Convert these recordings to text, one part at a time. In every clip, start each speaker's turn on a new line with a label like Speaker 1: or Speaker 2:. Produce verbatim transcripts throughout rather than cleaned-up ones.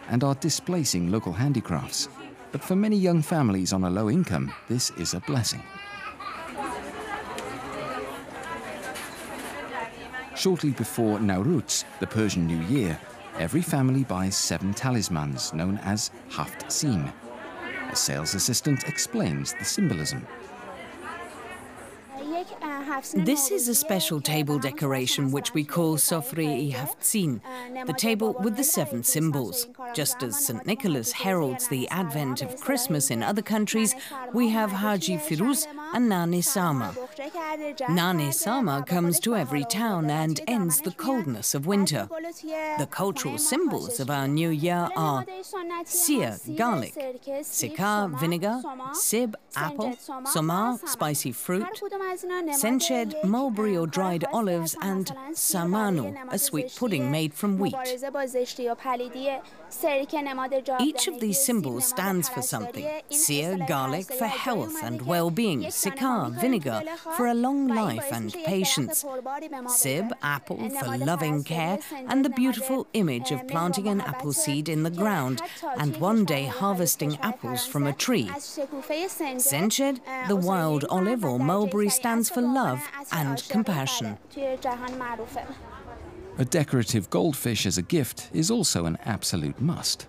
Speaker 1: and are displacing local handicrafts. But for many young families on a low income, this is a blessing. Shortly before Nowruz, the Persian New Year, every family buys seven talismans known as Haft Sim. A sales assistant explains the symbolism.
Speaker 2: This is a special table decoration which we call Sofre-i Haft-Sin, the table with the seven symbols. Just as Saint Nicholas heralds the advent of Christmas in other countries, we have Haji Firuz and Nane Sama. Nane Sama comes to every town and ends the coldness of winter. The cultural symbols of our new year are seer, garlic, sikar, vinegar, sib, apple, somar, spicy fruit, senched, mulberry or dried olives, and samanu, a sweet pudding made from wheat. Each of these symbols stands for something. Seer, garlic, for health and well-being. Sikar, vinegar, for a long life and patience. Sib, apple, for loving care and the beautiful image of planting an apple seed in the ground and one day harvesting apples from a tree. Senched, the wild olive or mulberry, stands for love and compassion.
Speaker 1: A decorative goldfish as a gift is also an absolute must.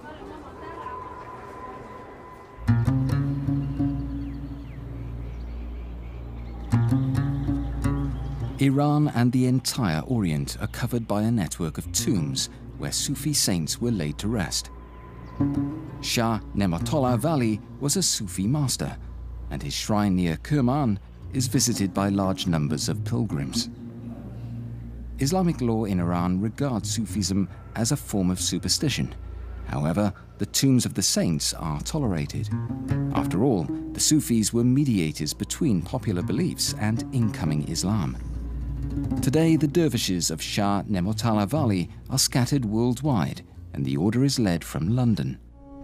Speaker 1: Iran and the entire Orient are covered by a network of tombs where Sufi saints were laid to rest. Shah Nematollah Vali was a Sufi master, and his shrine near Kerman is visited by large numbers of pilgrims. Islamic law in Iran regards Sufism as a form of superstition. However, the tombs of the saints are tolerated. After all, the Sufis were mediators between popular beliefs and incoming Islam. Today, the dervishes of Shah Nematollah Vali are scattered worldwide, and the order is led from London.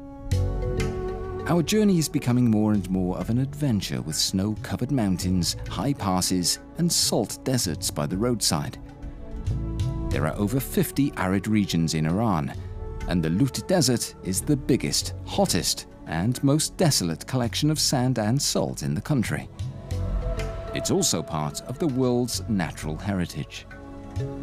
Speaker 1: Our journey is becoming more and more of an adventure with snow-covered mountains, high passes, and salt deserts by the roadside. There are over fifty arid regions in Iran, and the Lut Desert is the biggest, hottest, and most desolate collection of sand and salt in the country. It's also part of the world's natural heritage.